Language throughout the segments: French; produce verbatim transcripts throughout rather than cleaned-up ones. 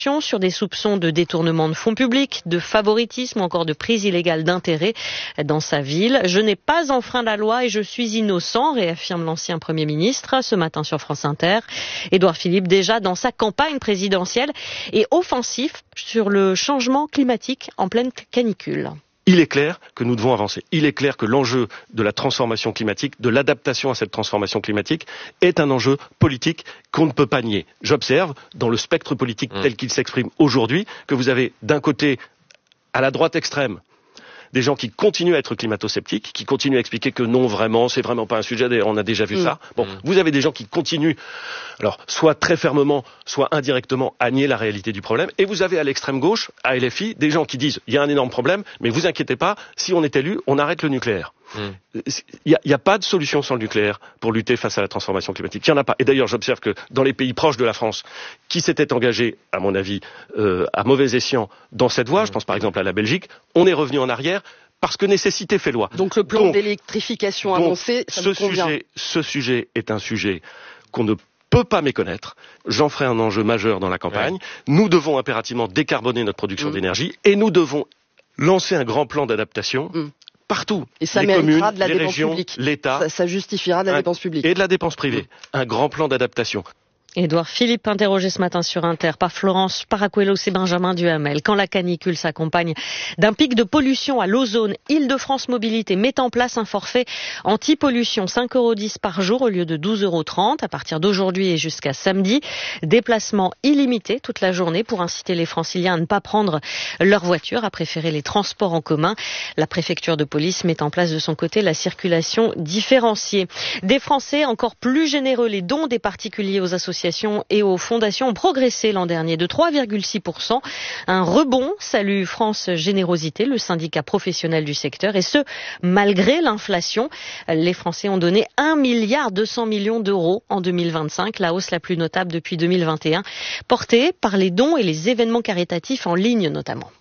sur des soupçons de détournement de fonds publics, de favoritisme ou encore de prise illégale d'intérêt dans sa ville. Je n'ai pas enfreint la loi et je suis innocent, réaffirme l'ancien Premier ministre ce matin sur France Inter. Édouard Philippe, déjà dans sa campagne présidentielle, est offensif sur le changement climatique en pleine canicule. Il est clair que nous devons avancer. Il est clair que l'enjeu de la transformation climatique, de l'adaptation à cette transformation climatique, est un enjeu politique qu'on ne peut pas nier. J'observe, dans le spectre politique tel qu'il s'exprime aujourd'hui, que vous avez d'un côté, à la droite extrême, des gens qui continuent à être climato-sceptiques, qui continuent à expliquer que non, vraiment, c'est vraiment pas un sujet, on a déjà vu mmh. ça. Bon, mmh. vous avez des gens qui continuent, alors, soit très fermement, soit indirectement, à nier la réalité du problème. Et vous avez à l'extrême gauche, à L F I, des gens qui disent, il y a un énorme problème, mais vous inquiétez pas, si on est élu, on arrête le nucléaire. Il mmh. n'y a, a pas de solution sans le nucléaire pour lutter face à la transformation climatique. Il n'y en a pas. Et d'ailleurs, j'observe que dans les pays proches de la France, qui s'étaient engagés, à mon avis, euh, à mauvais escient dans cette voie, mmh. je pense par exemple à la Belgique, on est revenu en arrière parce que nécessité fait loi. Donc le plan donc, d'électrification avancé, ça ce me convient. Sujet, ce sujet est un sujet qu'on ne peut pas méconnaître. J'en ferai un enjeu majeur dans la campagne. Ouais. Nous devons impérativement décarboner notre production mmh. d'énergie et nous devons lancer un grand plan d'adaptation mmh. partout. Et ça les méritera communes, de la les dépense régions, publique. L'État. Ça, ça justifiera de la un, dépense publique. Et de la dépense privée. Mmh. Un grand plan d'adaptation. Édouard Philippe, interrogé ce matin sur Inter par Florence Paracuelos et Benjamin Duhamel. Quand la canicule s'accompagne d'un pic de pollution à l'ozone, Île-de-France Mobilité met en place un forfait anti-pollution cinq euros dix par jour au lieu de douze euros trente à partir d'aujourd'hui et jusqu'à samedi. Déplacement illimité toute la journée pour inciter les Franciliens à ne pas prendre leur voiture, à préférer les transports en commun. La préfecture de police met en place de son côté la circulation différenciée. Des Français encore plus généreux, les dons des particuliers aux associations et aux fondations ont progressé l'an dernier de trois virgule six pour cent. Un rebond, salue France Générosité, le syndicat professionnel du secteur, et ce, malgré l'inflation. Les Français ont donné un milliard deux cents millions d'euros en deux mille vingt-cinq, la hausse la plus notable depuis deux mille vingt et un, portée par les dons et les événements caritatifs en ligne notamment.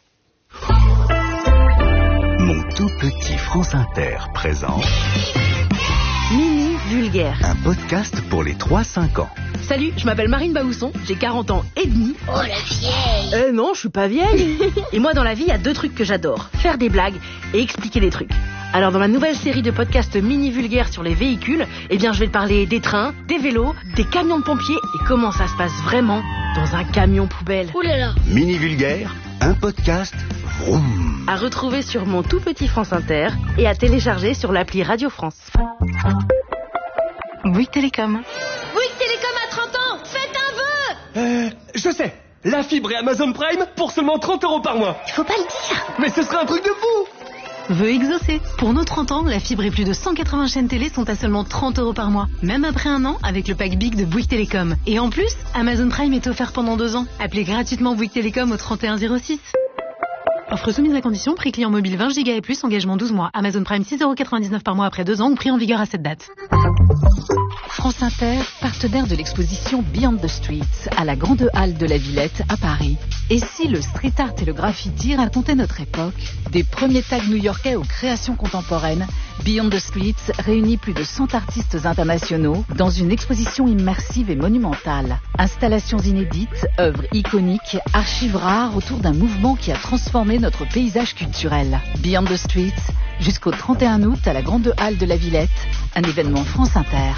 Mon tout petit France Inter présente Mini Vulgaire, un podcast pour les trois cinq ans. Salut, je m'appelle Marine Baousson, j'ai quarante ans et demi. Oh la vieille. Eh non, je suis pas vieille. Et moi dans la vie, il y a deux trucs que j'adore, faire des blagues et expliquer des trucs. Alors dans ma nouvelle série de podcasts mini vulgaires sur les véhicules, eh bien je vais te parler des trains, des vélos, des camions de pompiers et comment ça se passe vraiment dans un camion poubelle. Ouh là là. Mini vulgaire, un podcast vroom. À retrouver sur mon tout petit France Inter et à télécharger sur l'appli Radio France. Bouygues Télécom. Bouygues Télécom a trente ans. Faites un vœu. Euh, je sais. La fibre et Amazon Prime pour seulement trente euros par mois. Il faut pas le dire. Mais ce serait un truc de fou. Vœu exaucé. Pour nos trente ans, la fibre et plus de cent quatre-vingts chaînes télé sont à seulement trente euros par mois. Même après un an, avec le pack Big de Bouygues Télécom. Et en plus, Amazon Prime est offert pendant deux ans. Appelez gratuitement Bouygues Télécom au trente et un zéro six. Offre soumise à condition, prix client mobile vingt gigas et plus, engagement douze mois. Amazon Prime six euros quatre-vingt-dix-neuf par mois après deux ans ou prix en vigueur à cette date. France Inter, partenaire de l'exposition Beyond the Streets à la Grande Halle de la Villette à Paris. Et si le street art et le graffiti racontaient notre époque, des premiers tags new-yorkais aux créations contemporaines, Beyond the Streets réunit plus de cent artistes internationaux dans une exposition immersive et monumentale. Installations inédites, œuvres iconiques, archives rares autour d'un mouvement qui a transformé notre paysage culturel. Beyond the Streets, jusqu'au trente et un août à la Grande Halle de la Villette, un événement France Inter.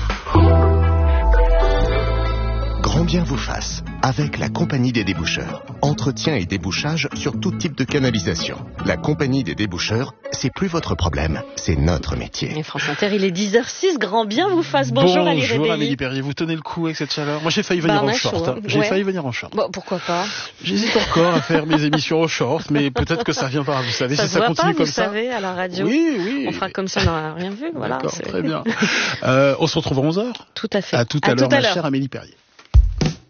Grand bien vous fasse, avec la Compagnie des Déboucheurs. Entretien et débouchage sur tout type de canalisation. La Compagnie des Déboucheurs, c'est plus votre problème, c'est notre métier. Et France Inter, il est dix heures six, grand bien vous fasse. Bonjour, Ali Rebelli. Bonjour Amélie Perrier, vous tenez le coup avec cette chaleur. Moi j'ai failli venir bah, en short. Hein. J'ai ouais. failli venir en short. Bon, pourquoi pas. J'hésite encore à faire mes émissions au short, mais peut-être que ça reviendra, vous savez, ça si ça continue pas, comme vous ça. Vous savez, à la radio. Oui, oui. On fera comme ça, on n'aura rien vu. Voilà, d'accord, c'est... très bien. Euh, on se retrouve à onze heures. Tout à fait. À tout à, à, l'heure, tout à ma l'heure, chère Amélie Perrier.